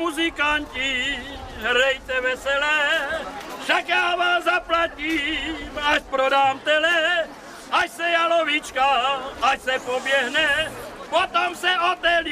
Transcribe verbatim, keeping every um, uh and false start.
muzikanti, hrajte veselé, však já vás zaplatím, až prodám tele, až se jalovička, až se poběhne, potom se otelí.